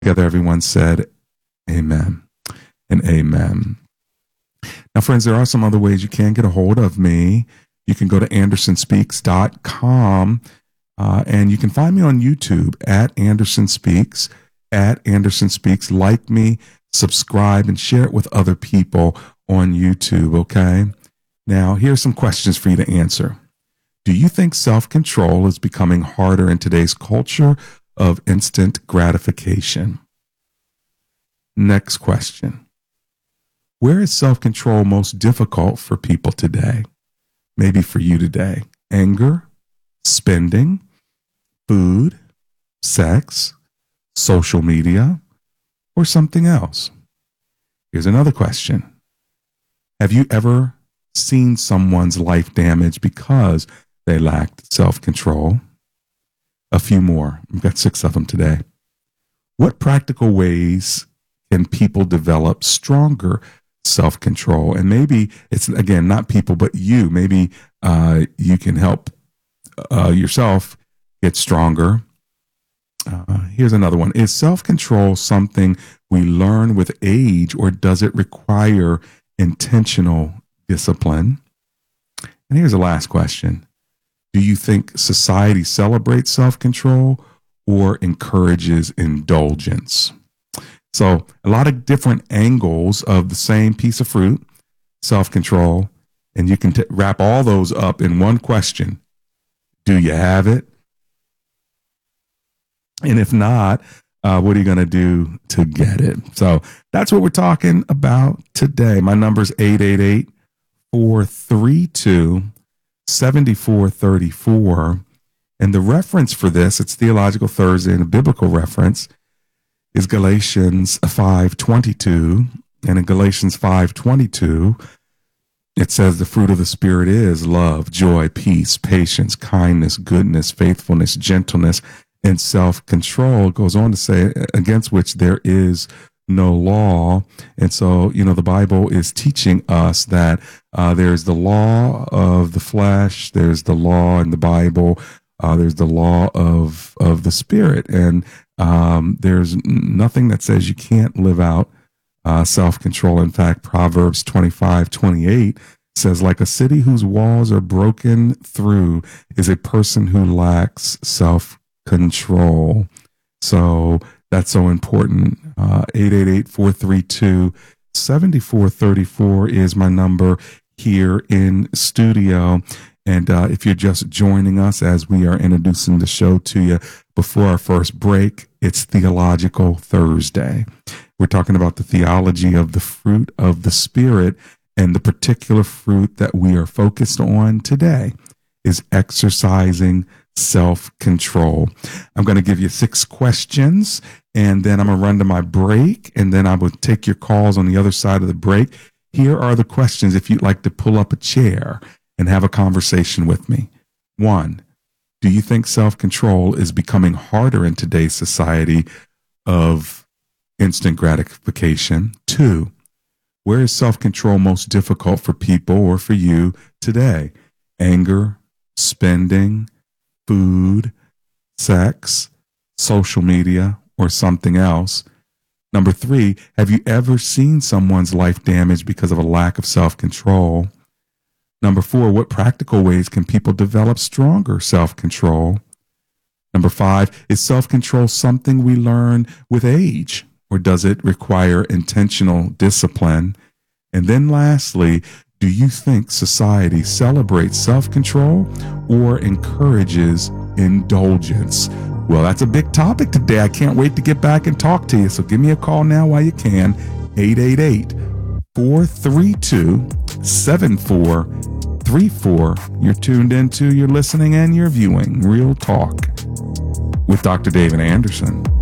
Together, everyone said, amen and amen. Now, friends, there are some other ways you can get a hold of me. You can go to andersonspeaks.com and you can find me on YouTube at Anderson Speaks, Like me, subscribe, and share it with other people on YouTube, okay? Now, here's some questions for you to answer. Do you think self-control is becoming harder in today's culture of instant gratification? Next question. Where is self-control most difficult for people today? Maybe for you today. Anger, spending, food, sex, social media, or something else? Here's another question. Have you ever seen someone's life damaged because they lacked self-control? A few more. We've got 6 of them today. What practical ways can people develop stronger self-control? And maybe it's, again, not people, but you. Maybe you can help yourself get stronger. Here's another one. Is self-control something we learn with age, or does it require intentional discipline? And here's the last question. Do you think society celebrates self-control or encourages indulgence? So a lot of different angles of the same piece of fruit, self-control, and you can wrap all those up in one question. Do you have it? And if not, what are you going to do to get it? So that's what we're talking about today. My number is 888-432-7434. And the reference for this, it's Theological Thursday, and a biblical reference is Galatians 5:22. And in Galatians 5:22, it says the fruit of the Spirit is love, joy, peace, patience, kindness, goodness, faithfulness, gentleness, and self-control. It goes on to say, against which there is no law. And so, the Bible is teaching us that there's the law of the flesh, there's the law in the Bible, there's the law of the Spirit. And there's nothing that says you can't live out self-control. In fact, Proverbs 25:28 says, like a city whose walls are broken through is a person who lacks self-control. So that's so important. 888-432-7434 is my number here in studio. And if you're just joining us as we are introducing the show to you before our first break, it's Theological Thursday. We're talking about the theology of the fruit of the Spirit, and the particular fruit that we are focused on today is exercising self-control. I'm going to give you 6 questions, and then I'm going to run to my break, and then I will take your calls on the other side of the break. Here are the questions if you'd like to pull up a chair and have a conversation with me. 1, do you think self-control is becoming harder in today's society of instant gratification? 2, where is self-control most difficult for people or for you today? Anger, spending, food, sex, social media, or something else? Number 3, have you ever seen someone's life damaged because of a lack of self-control? Number 4, what practical ways can people develop stronger self-control? Number 5, is self-control something we learn with age, or does it require intentional discipline? And then lastly, do you think society celebrates self-control or encourages indulgence? Well, that's a big topic today. I can't wait to get back and talk to you. So give me a call now while you can. 888-432-7434. You're tuned into, you're listening, and you're viewing Real Talk with Dr. David Anderson.